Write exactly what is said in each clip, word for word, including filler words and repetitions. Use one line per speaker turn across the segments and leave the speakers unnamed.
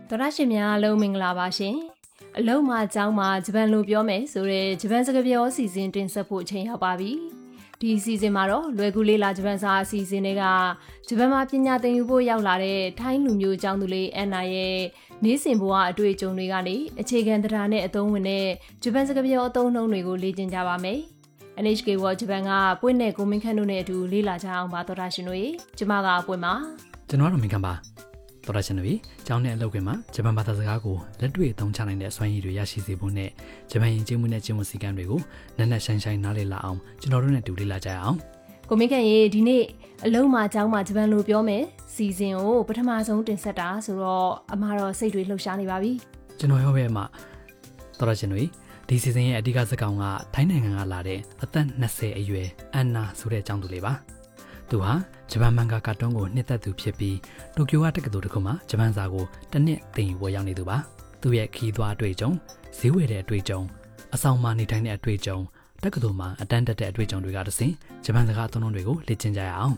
တော်ရရှင်များအလုံးမင်္ဂလာပါရှင်အလုံးမအကြောင်းမှာဂျပန်လိုပြောမယ်ဆိုတဲ့ဂျပန်စကားပြောအစီအစဉ်တင်ဆက်ဖို့အချိန်ရောက်ပါပြီဒီအစီအစဉ်မှာတော့လွယ်ကူလေးလာဂျပန်စာအစီအစဉ်တွေကဂျပန်မှာပညာသင်ယူဖို့ရောက်လာတဲ့ထိုင်းလူမျိုးအကြောင်းသူလေးအန်နာရဲ့နေ့စဉ်ဘဝအတွေ့အကြုံတွေကနေအခြေခံတရားနဲ့အသုံးဝင်တဲ့ဂျပန်စကားပြောအသုံးအနှုန်းတွေကိုလေ့ကျင့်ကြပါမယ် အန် エイချ ကေ World ဂျပန်ကပွင့်နဲ့ကိုမင်းခန့်တို့နဲ့အတူလေ့လာကြအောင်ပါတော်ရရှင်တို့ကျမကပွင့်ပါ
ကျွန်တော်တို့မင်္ဂပါတော်ရရှင်တို့ကျောင်းနဲ့အလုပ်ခွင်မှာဂျပန်ဘာသာစကားကိုလက်တွေ့အသုံးချနိုင်တဲ့အစွမ်းရည်တွေရရှိစေဖို့နဲ့ဂျပန်ယဉ်ကျေးမှုနဲ့ကျင့်ဝတ်စည်းကမ်းတွေကိုနက်နက်ရှိုင်းရှိုင်းနားလည်လာအောင်ကျွန်တော်တို့နဲ့တူလေ့လာကြရအောင်
ကိုမင်းခန့်ရေဒီနေ့အလုံးမှာကျောင်းမှာဂျပန်လိုပြောမယ်စီစဉ်ကိုပထမဆုံးတင်ဆက်တာဆိုတော့အမှားတော့စိတ်တွေလှုပ်ရှားနေပါပြီ
ကျွန်တော်ရောပဲအမတော်ရရှင်တို့ဒီစီစဉ်ရဲ့အဓိကစကားကထိုင်းနိုင်ငံကလာတဲ့အသက်၂၀အရွယ်အန်နာဆိုတဲ့အကြောင်းသူလေးပါသူဟာဂျပန်မန်ဂါကာတွန်းကိုနှစ်သက်သူဖြစ်ပြီးတိုကျိုကတက္ကသိုလ်တစ်ခုမှာဂျပန်စာကိုတစ်နှစ်သင်ယူပွဲရောက်နေသူပါသူရဲ့ခီးသွားအတွေ့အကြုံဈေးဝယ်တဲ့အတွေ့အကြုံအဆောင်မှာနေထိုင်တဲ့အတွေ့အကြုံတက္ကသိုလ်မှာအတန်းတက်တဲ့အတွေ့အကြုံတွေကတဆင့်ဂျပန်စကားအသုံးအနှုန်းတွေကိုလေ့ကျင့်ကြရအောင်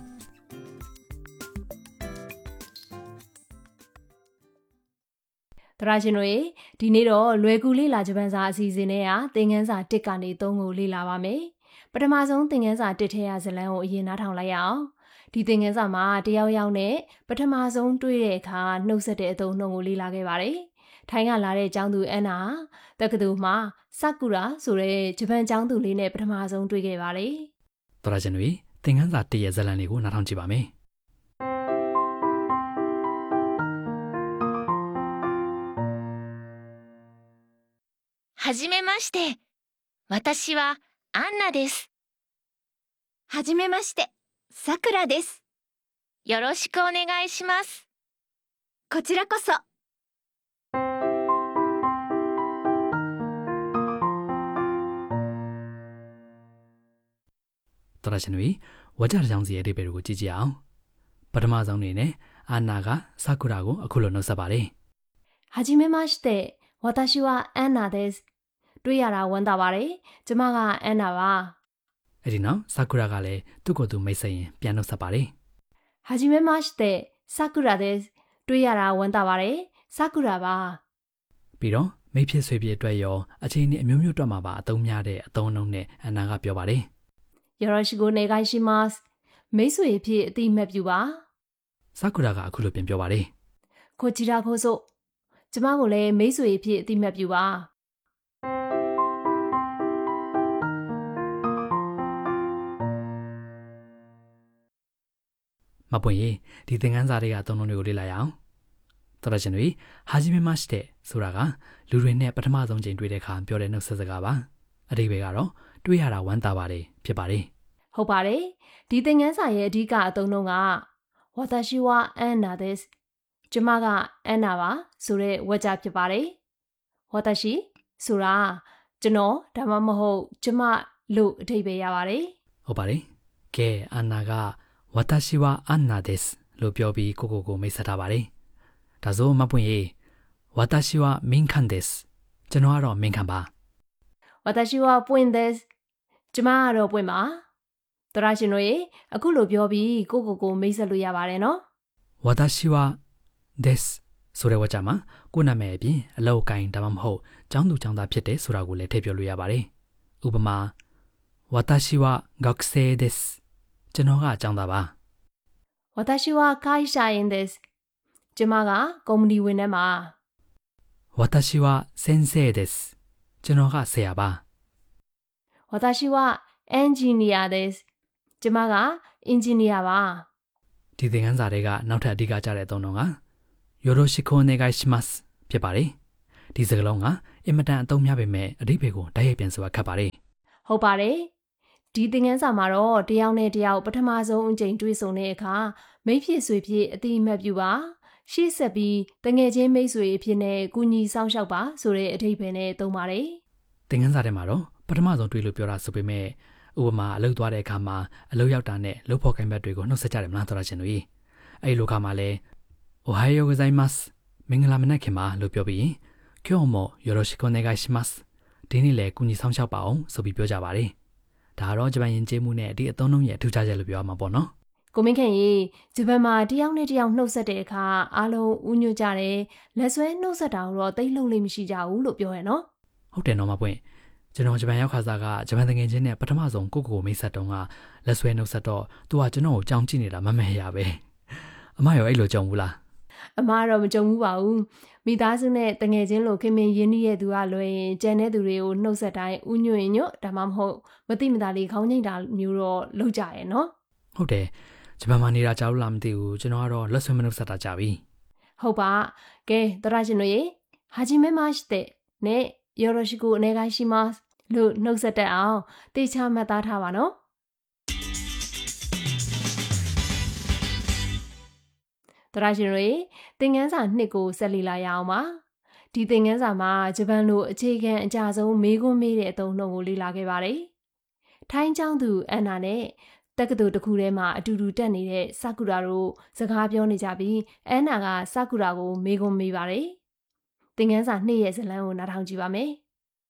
တရာရှင်တို့ဒီနေ့တော့လွယ်ကူလေးလာဂျပန်စာအစီအစဉ်နဲ့ကသင်ခန်းစာတစ်ကနေသုံးကိုလေ့လာပါမယ်ပထမဆုံးသင်ခန်းစာတစ်ထဲရဇာတ်လမ်းကိုအရင်နားထောင်လိုက်ရအောင်ဒီသင်ခန်းစာမှာတယောက်ယောက်နဲ့ပထမဆုံးတွေ့တဲ့အခါနှုတ်ဆက်တဲ့အသုံးအနှုန်းကိုလေ့လာခဲ့ပါတယ်ထိုင်းကလာတဲ့ကျောင်းသူအန်နာတက္ကသိုလ်မှာဆာကူရာဆိုတဲ့ဂျပန်ကျောင်းသူလေးနဲ့ပထမဆုံးတွေ့ခဲ့ပါတယ်
တော်ရရှင်တို့သင်ခန်းစာတစ်ရဲ့ဇာတ်လမ်းတွေကိုနားထောင်ကြည့်ပါမယ်
はじめまして。私はアンナです。
はじめまして、さくらです。
よろしくお願いします。
こちらこそ。
တော်ရရှင်တို့ဝါကြတဲ့ကြောင့်စီရဲ့အဓိပ္ပာယ်ကိုကြည့်ကြည့်အောင်ပထမဆုံးအနေနဲ့အာနာကဆာကူရာကိုအခုလိုနှုတ်ဆက်ပါတယ်
はじめまして私はアンナですတွေ့ရတာဝမ်းသာပါတယ်ကျမကအန်နာပါ
အဲ့ဒီနောက်ဆာကူရာကလည်းသူ့ကိုယ်သူမိတ်ဆက်ရင်ပြန်နှုတ်ဆက်ပါတယ်
はじめましてさくらですတွေ့ရတာဝမ်းသာပါတယ်さくらပါ
ပြီးတော့မိတ်ဖြစ်ဆွေဖြစ်အတွက်ရောအချိန်နဲ့အမျိုးမျိုးအတွက်မှာပါအသုံးများတဲ့အသုံးအနှုန်းနဲ့အန်နာကပြောပါတယ်
よろしくお願いしますမိတ်ဆွေဖြစ်အတိအမှတ်ပြုပါ
ဆာကူရာကအခုလိုပြန်ပြောပါတယ်
こちらこそကျမကိုလည်းမိတ်ဆွေဖြစ်အတိအမှတ်ပြုပါ
မပွင့်ရေဒီသင်ခန်းစာတွေကအသုံးအနှုန်းတွေကိုလေ့လာရအောင်တော်ရရှင်တွေဟာဂျီမမတ်တဲ့ဆိုတာကလူတွေနဲ့ပထမဆုံးချိန်တွေ့တဲ့အခါပြောတဲ့နှုတ်ဆက်စကားပါအဓိပ္ပာယ်ကတော့တွေ့ရတာဝမ်းသာပါတယ်ဖြစ်ပါတယ်
ဟုတ်ပါတယ်ဒီသင်ခန်းစာရဲ့အဓိကအသုံးအနှုန်းကဝါတာရှိဝါအန်နာဒက်ကျမကအန်နာပါဆိုတဲ့ဝါကြဖြစ်ပါတယ်ဝါတာရှိဆိုတာကျွန်တော်ဒါမှမဟုတ်ကျမလို့အဓိပ္ပာယ်ရပါတယ်
ဟုတ်ပါတယ်ကဲအန်နာကဝါတာရှိဝါအန်နာဒက်လို့ပြောပြီးကိုကိုကိုမိတ်ဆက်ထားပါတယ်ဒါဆိုမပွင့်ရေဝါတာရှိဝါမင်းခန်ဒက်ကျွန်တော်ကတော့မင်းခန်ပါ
ဝါတာရှိဝါပွင့်ဒက်ကျမကတော့ပွင့်ပါတော်ရရှင်တို့ရေအခုလိုပြောပြီးကိုကိုကိုမိတ်ဆက်လို့ရပါတယ်နော်
ဝါတာရှိဝါthis ဆိုတဲ့ဝါကြမှာကိုနာမည်အပြင်အလောက်ကိုင်းဒါမှမဟုတ်ကျောင်းသူကျောင်းသားဖြစ်တယ်ဆိုတာကိုလည်းထည့်ပြောလို့ရပါတယ်။ဥပမာဝါတာရှိဝါ学生ですကျွန်တော်ကကျောင်းသားပါ
။ဝါတာရှိဝါ会社員ですကျမကကုမ္ပဏီဝင်ထဲမှာ
ဝါတာရှိဝါ先生ですကျွန်တော်ကဆရာပါ
။ဝါတာရှိဝါエンジニアですကျမကအင်ဂျင်နီယာပါ
။ဒီသင်ခန်းစာတွေကနောက်ထပ်အဓိကကျတဲ့အသုံးအနှုန်းကよろしくお願いしますဖြစ်ပါတယ်ဒီစကားလုံးကအင်မတန်အသုံးများပေမဲ့အဓိပ္ပာယ်ကိုတိုက်ရိုက်ပြန်ဆိုတာခက်ပါတယ်
ဟုတ်ပါတယ်ဒီသင်ခန်းစာမှာတော့တယောက်နဲ့တယောက်ပထမဆုံးအကြိမ်တွေ့ဆုံတဲ့အခါမိတ်ဖြစ်ဆွေဖြစ်အတိအမှတ်ပြုပါရှေ့ဆက်ပြီးတငယ်ချင်းမိတ်ဆွေအဖြစ်နဲ့ကူညီဆောင်ရှောက်ပါဆိုတဲ့အဓိပ္ပာယ်နဲ့သုံးပါတယ်
သင်ခန်းစာထဲမှာတော့ပထမဆုံးတွေ့လို့ပြောတာဆိုပေမဲ့ဥပမာအလုပ်သွားတဲ့အခါမှာအလုပ်ရောက်တာနဲ့လုပ်ဖို့ကိုင်ဘက်တွေကိုနှုတ်ဆက်ကြတယ်မလားတော်ရရှင်တို့အဲ့လိုခါမှာလဲおはようございますမင်္ဂလာမနက်ခင်ပါလို့ပြောပြီး今日もよろしくお願いしますဒီနေ့လည်းကူညီဆောင်ရှောက်ပါအောင်ဆိုပြီးပြောကြပါတယ်ဒါကတော့ဂျပန်ယဉ်ကျေးမှုနဲ့ဒီအသုံးအနှုန်းရဲ့အထူးခြားချက်လို့ပြောရမှာပေါ့နော်
ကကိုမင်းခင်ရေဂျပန်မှာတယောက်နဲ့တယောက်နှုတ်ဆက်တဲ့အခါအားလုံးဥညွတ်ကြတယ်လက်ဆွဲနှုတ်ဆက်တာတော့တိတ်လုံးလေးမရှိကြဘူးလို့ပြောရနော်
ဟုတ်တယ်နော်မပွင့်ကျွန်တော်ဂျပန်ရောက်ခါစားကဂျပန်တငယ်ချင်းနဲ့ပထမဆုံးကိုကိုကိုမိတ်ဆက်တုန်းကလက်ဆွဲနှုတ်ဆက်တော့သူကကျွန်တော်ကိုကြောင်ကြည့်နေတာမမဲရပဲအမရောအဲ့လိုကြုံဘူးလား
အမတော့မကြုံဘူးပါဘူးမိသားစုနဲ့တငယ်ချင်းလိုခင်မင်ရင်းနှီးရဲ့သူကလွယ်ရင်ကျန်တဲ့သူတွေကိုနှုတ်ဆက်တိုင်းဥညွတ်ရင်ညွတ်ဒါမှမဟုတ်မတိမတာလေးခေါင်းငိမ့်တာမျိုးတော့လုပ်ကြရဲ့နော်
ဟုတ်တယ်ဂျပန်မှာနေတာကြောက်လားမသိဘူးကျွန်တော်ကတော့လက်ဆွဲမနှုတ်ဆက်တာကြပြီ
ဟုတ်ပါကဲတရရှင်တို့ရေဟာဂျီမဲမရှိတဲ့နဲ့ယောရိုရှိကိုအနေကရှိမလို့နှုတ်ဆက်တတ်အောင်တေချာမှတ်သားထားပါနော်တရရှင်တို့ရေသင်ခန်းစာနှစ်ကိုဆက်လီလာရအောင်ပါဒီသင်ခန်းစာမှာဂျပန်လိုအခြေခံအကြဆုံးမေးခွန်းမေးတဲ့အသုံးနှုန်းကိုလေ့လာခဲ့ပါတယ်ထိုင်းကျောင်းသူအန်နာနဲ့တက္ကသိုလ်တစ်ခုထဲမှာအတူတူတက်နေတဲ့ဆာကူရာတို့စကားပြောနေကြပြီးအန်နာကဆာကူရာကိုမေးခွန်းမေးပါတယ်သင်ခန်းစာနှစ်ရဲ့ဇာတ်လမ်းကိုနားထောင်ကြည့်ပါမယ်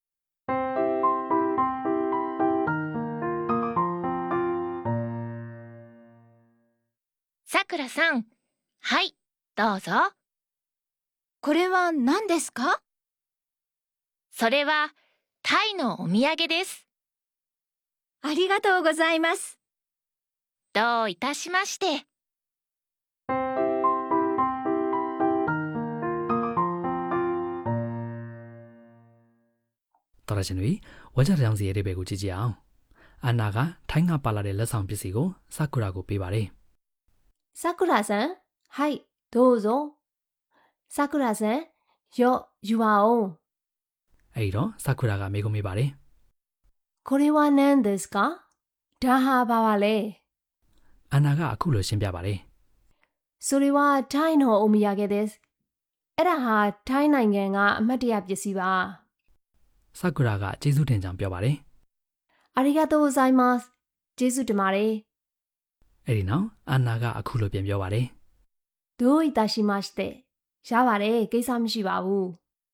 さくらさん、はい、どうぞ。
これは何ですか？
それはタイのお土産です。
ありがとうございます。
どういたしまして。
တော်ရရှင်တွေဝါကြတောင်စီရဲ့အဓိပ္ပာယ်ကိုကြည့်ကြည့်အောင်အန်နာကထိုင်းကပါလာတဲ့လက်ဆောင်ပစ္စည်းကိုဆာကူရာကိုပေးပါတယ်
ဆာကူရာဆန်ဟိုက်ဒိုဇိုဆာကူရာဆန်ယော့ယူပါအောင်
အဲ့တော့ဆာကူရာကမေးခွန်းမေးပါတယ်
ကိုရီဝါနန်ဒစ်ကဒါဟာဘာပါလဲ
အန်နာကအခုလိုရှင်းပြပါတယ်
ဆိုရီဝါထိုင်းနော်အိုမီယာဂေဒစ်အဲ့ဒါဟာထိုင်းနိုင်ငံကအမတ်တရပစ္စည်းပါ
ဆာကူရာကကျေးဇူးတင်ကြောင်းပြောပါတယ်
အာရီဂါတိုဇိုင်မတ်ကျေးဇူးတင်ပါတယ်
အဲ့ဒီနောက်အန်နာကအခုလိုပြန်ပြောပါတယ်
ဒိုအီတာရှိမရှိတဲ့ရပါတယ်ကိစ္စမရှိပါဘူး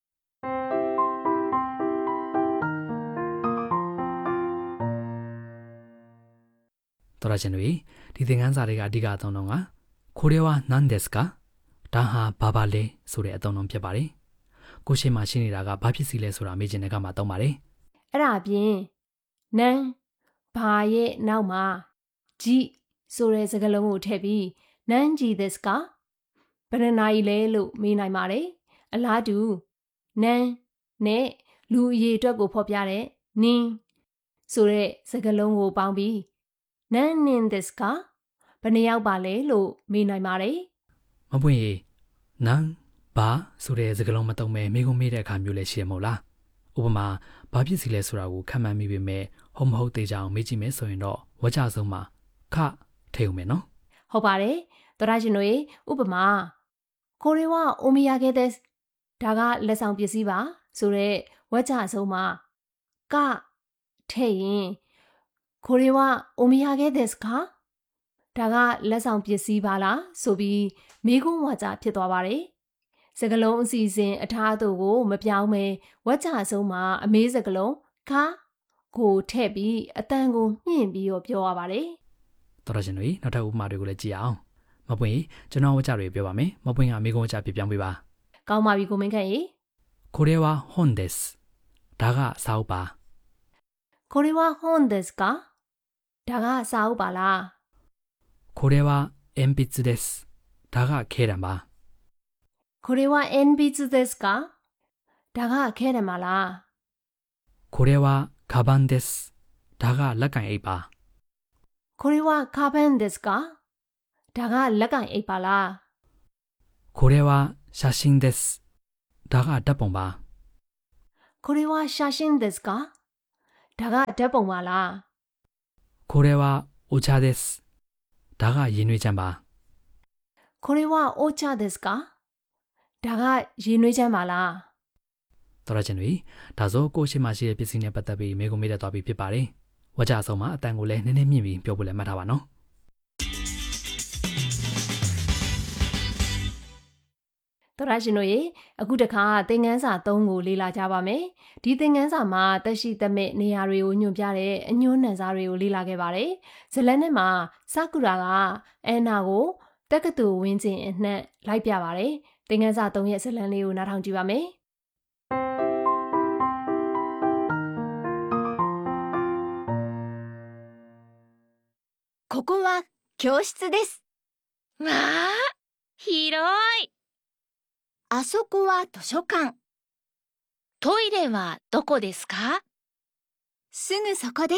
တော်ရရှင်တွေဒီသင်ခန်းစာတွေကအဓိကအသုံးတော့ကခိုရဲဝါနန်ဒက်စ်ကဒါဟာဘာပါလဲဆိုတဲ့အသုံးတော့ဖြစ်ပါတယ်ကိုရှိမှရှိနေတာကဘာဖြစ်စီလဲဆိုတာမေးချင်တဲ့ကမှသုံးပါတယ်
အဲ့ဒါအပြင်နန်ဘာရဲ့နောက်မှာဂျီဆိုတဲ့စကားလုံးကိုထည့်ပြီးနန်ဂျီဒစ်ကဘယ်နှနိုင်လဲလို့မေးနိုင်ပါတယ်အလားတူနန်နဲ့လူအရေးအတွက်ကိုဖော်ပြတဲ့နင်းဆိုတဲ့စကားလုံးကိုပေါင်းပြီးနန်နင်းဒစ်ကဘယ်နှယောက်ပါလဲလို့မေးနိုင်ပါတယ်
မပွင့်ရေနန်ဘာဆိုတဲ့စကားလုံးမသုံးမဲ့မိကုံးမေးတဲ့အခါမျိုးလည်းရှိရမို့လားဥပမာဘာဖြစ်စီလဲဆိုတာကိုခံမှန်းမိပေမဲ့ဟုတ်မဟုတ်သေးကြအောင်မေးကြည့်မယ်ဆိုရင်တော့ဝါကြဆုံးမှာခထဲဦးမယ်နော်
ဟုတ်ပါတယ်တော်ရရှင်တို့ဥပမာကိုရီဝါအိုမီယာဂေဒက်ဒါကလက်ဆောင်ပစ္စည်းပါဆိုတော့ဝါကြဆုံးမှာကထဲရင်ကိုရီဝါအိုမီယာဂေဒက်ခါဒါကလက်ဆောင်ပစ္စည်းပါလားဆိုပြီးမေးခွန်းဝါကြဖြစ်သွားပါတယ်စကလုံးအစီအစဉ်အထားအသို့ကိုမပြောင်းမဲဝါကြဆုံးမှာအမေးစကလုံးခါကိုထည့်ပြီးအတန်ကိုမြင့်ပြီးတော့ပြောရပါတယ်
တော်ရရှင်တွေနောက်ထပ်ဥပမာတွေကိုလည်းကြည့်အောင်မပွင့်ကျွန်တော်ဝါကြတွေပြောပါမယ်မပွင့်ကမေးခွန်းဝါကြပြပြောင်းပေးပါ
ကောင်းပါပြီကိုမင်းခန့်ရေ
ကိုရဲဝါဟွန်ဒက်စ်ဒါကစာအုပ်ပါ
ကိုရဲဝါဟွန်ဒက်စ်ကဒါကစာအုပ်ပါလား
ကိုရဲဝါအမ်ပစ်ဒက်စ်ဒါကခဲတံပါ
ကိုရဲဝါအမ်ပစ်ဒက်စ်ကဒါကခဲတံပါလား
ကိုရဲဝါကာဘန်ဒက်စ်ဒါကလက်ကင်အိပ်ပါ
これはカーペンですかဒါကလက်ကင်အိပ်ပါလား
これは写真ですဒါကဓာတ်ပုံပါ
これは写真ですかဒါကဓာတ်ပုံပါလား
これはお茶ですဒါကရေနွေးချမ်းပါ
これはお茶ですかဒါကရေနွေးချမ်းပါလား
တော်ရချင်းတွေဒါဆိုကိုရှိမှရှိတဲ့ပစ္စည်းနဲ့ပတ်သက်ပြီးမေးခွန်းမေးတတ်သွားပြီဖြစ်ပါတယ်ဝါကြအဆုံးမှာအတန်ကိုလည်းနည်းနည်းမြင့်ပြီးပြောဖို့လည်းမှတ်ထားပါနော်
တော်ရရှင်တို့ရေအခုတခါသင်ခန်းစာသုံးကိုလေ့လာကြပါမယ်ဒီသင်ခန်းစာမှာတက်ရှိသမဲ့နေရာတွေကိုညွှန်ပြတဲ့အညွှန်းနှံစာတွေကိုလေ့လာခဲ့ပါတယ်ဇလန်နဲ့မှာဆာကူရာကအန်နာကိုတက္ကသိုလ်ဝင်းကျင်အနှံ့လိုက်ပြပါတယ်သင်ခန်းစာသုံးရဲ့ဇလန်လေးကိုနားထောင်ကြည့်ပါမယ်
ここは教室です。
わあ、広い。
あそこは図書館。
トイレはどこですか？
すぐそこです。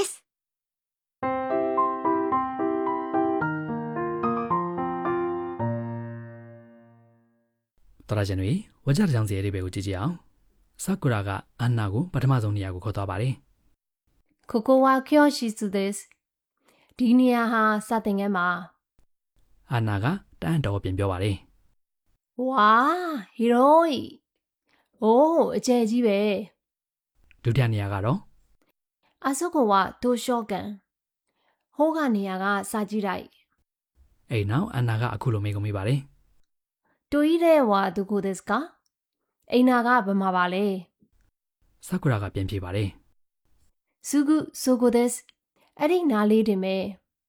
တော်ရရှင်တွေဝကြကြောင်စီရဲ့အဓိပ္ပာယ်ကိုကြည့်ကြည့်အောင်ဆာကူရာကအန်နာကိုပထမဆုံးနေရာကိုခေါ်သွားပါတယ်
ここは教室ですဒီနေရာဟာစာသင်ခန်းမှာ
အန်နာကတန်းတော်ပြင်ပြောပါတယ်
ဝါဟီရိုးအိုးအကျယ်ကြီးပဲ
ဒုတိယနေရာကတော့
あそこは図書館ဟိုးကနေရာကစာကြည့်လိုက်
အဲ့နောက်အန်နာကအခုလိုမေးကုန်မိပါတယ်
トイレはどこですかအိမ်နာကဘယ်မှာပါလဲ
ဆာကူရာကပြန်ဖြေပါတယ်
すぐそこですအဲ့ဒီနားလေးတင်မဲ့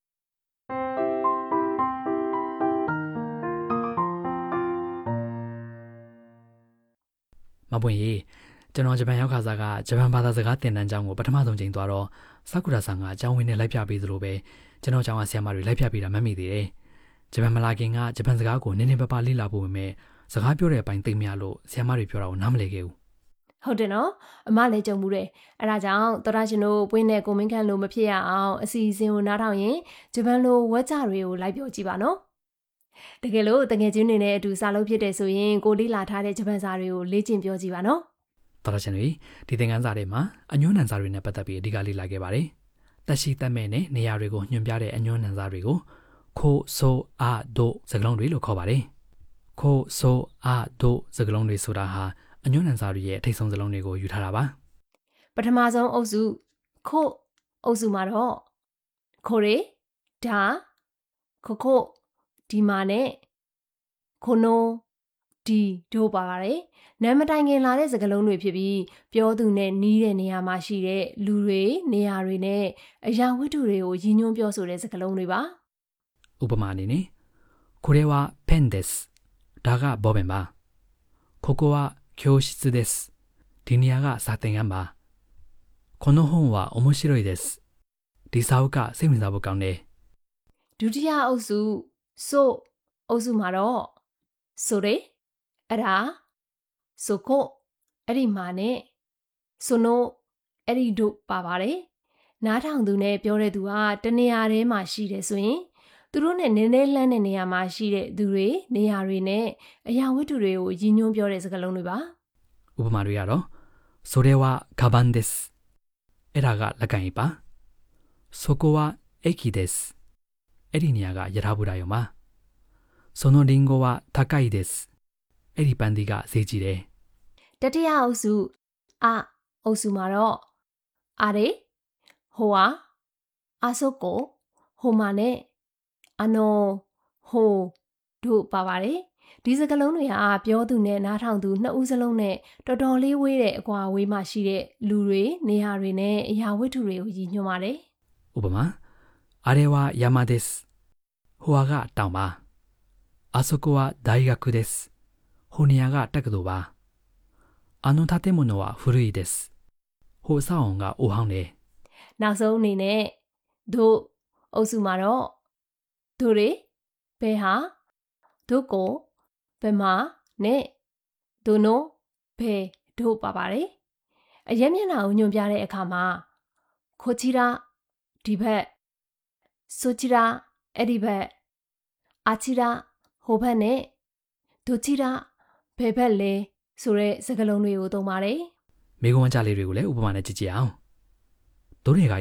မပွင့်ရေကျွန်တော်ဂျပန်ရောက်ခါစားကဂျပန်ဘာသာစကားသင်တန်းကျောင်းကိုပထမဆုံးချိန်သွားတော့ဆာကူရာဆန်ကအကျောင်းဝင်းနဲ့လိုက်ပြပေးသလိုပဲကျွန်တော်ကျောင်းကဆရာမတွေလိုက်ပြပေးတာမှတ်မိသေးတယ်ဂျပန်မလာခင်ကဂျပန်စကားကိုနည်းနည်းပါးပါးလေ့လာဖို့ပဲမဲ့စကားပြောတဲ့အပိုင်းသိများလို့ဆရာမတွေပြောတာကိုနားမလည်ခဲ့ဘူး
ဟုတ်တယ်နော်အမလည်းကြုံမှုတယ်အဲ့ဒါကြောင့်တော်ရရှင်တို့ပွင့်တဲ့ကိုမင်းခန့်လို့မဖြစ်ရအောင်အစီအစဉ်ကိုနားထောင်ရင်ဂျပန်လိုဝါကြတွေကိုလိုက်ပြောကြည့်ပါနော်တကယ်လို့တကယ်ချင်းနေတဲ့အတူစာလုံးဖြစ်တယ်ဆိုရင်ကိုလေ့လာထားတဲ့ဂျပန်စာတွေကိုလေ့ကျင့်ပြောကြည့်ပါနော်
တော်ရရှင်တွေဒီသင်ခန်းစာတွေမှာအညွှန်းနှံစာတွေနဲ့ပတ်သက်ပြီးအဓိကလေ့လာခဲ့ပါတယ်တက်ရှိတက်မဲ့နဲ့နေရာတွေကိုညွှန်ပြတဲ့အညွှန်းနှံစာတွေကိုခိုဆိုအာဒိုစကားလုံးတွေလို့ခေါ်ပါတယ်ခိုဆိုအာဒိုစကားလုံးတွေဆိုတာဟာအညွှန်းနှံစာတွေရဲ့အထိတ်ဆုံးစလုံးတွေကိုယူထားတာပါ
ပထမဆုံးအုပ်စုခိုအုပ်စုမှာတော့ခိုရေဒါခိုခိုဒီမာနဲ့ခိုနိုဒီတို့ပါပါတယ်နာမတိုင်ခင်လာတဲ့စကားလုံးတွေဖြစ်ပြီးပြောသူနဲ့နီးတဲ့နေရာမှာရှိတဲ့လူတွေနေရာတွေနဲ့အရာဝတ္ထုတွေကိုရည်ညွှန်းပြောဆိုတဲ့စကားလုံးတွေပါ
ဥပမာအနေနဲ့これはペンですဒါကဘောပင်ပါここは教室ですဒီနေရာကစာသင်ခန်းပါこの本は面白いですဒီစာအုပ်ကစိတ်ဝင်စားဖို့ကောင်းတယ်
ဒုတိယအုပ်စုဆိုအုပ်စုမှာတော့ဆိုရဲအဲ့ဒါဆိုကိုအဲ့ဒီမှာနဲ့ဆိုနိုအဲ့ဒီတို့ပါပါတယ်နားထောင်သူနဲ့ပြောတဲ့သူကတနေရာထဲမှာရှိတယ်ဆိုရင်သူတို့နဲ့နည်းနည်းလှမ်းတဲ့နေရာမှာရှိတဲ့သူတွေနေရာတွေနဲ့အရာဝတ္ထုတွေကိုရည်ညွှန်းပြောတဲ့စကားလုံးတွေပါ
ဥပမာတွေကတော့それはカバンですအဲ့ဒါကလက်ကင်ပါそこは駅ですအဲ့ဒီနေရာကယထာဘူတာယုံပါそのリンゴは高いですအဲ့ဒီပန်းသီးကဈေးကြီးတယ်
တတိယအုပ်စုအအုပ်စုမှာတော့အာရေဟိုဟာအာဆိုကိုဟိုမာနဲ့အနောဟိုတို့ပါပါတယ်ဒီစကားလုံးတွေဟာပြောသူနဲ့နားထောင်သူနှစ်ဦးစလုံးနဲ့တော်တော်လေးဝေးတဲ့အကွာအဝေးမှရှိတဲ့လူတွေနေရာတွေနဲ့အရာဝတ္ထုတွေကိုရည်ညွှန်းပါတယ်
ဥပမာあれは山ですဟိုကတောင်ပါあそこは大学ですဟိုနေရာကတက္ကသိုလ်ပါあの建物は古いですဟိုဆောင်းကအိုဟောင်းတယ်
နောက်ဆုံးအနေနဲ့တို့အုပ်စုမှာတော့တို့တွေဘယ်ဟာတို့ကိုဘယ်မှာနဲ့တို့နိုဘယ်တို့ပါပါတယ်အရင်မျက်နှာကိုညွှန်ပြတဲ့အခါမှာခိုချီရာဒီဘက်ဆိုချီရာအဲ့ဒီဘက်အာချီရာဟိုဘက်နဲ့ဒိုချီရာဘယ်ဘက်လဲဆိုတဲ့စကားလုံးတွေကိုသုံးပါတယ်
မိဂုံးကြလေးတွေကိုလည်းဥပမာနဲ့ကြည့်ကြအောင်တို့တွေက